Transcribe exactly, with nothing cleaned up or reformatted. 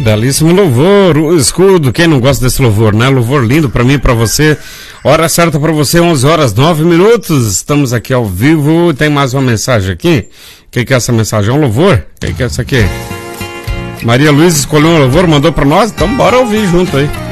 Belíssimo louvor, o escudo, quem não gosta desse louvor, né? Louvor lindo pra mim e pra você. Hora certa pra você, onze horas, nove minutos. Estamos aqui ao vivo. Tem mais uma mensagem aqui. O que que é essa mensagem? É um louvor? O que que é essa aqui? Maria Luiza escolheu um louvor, mandou pra nós? Então bora ouvir junto aí.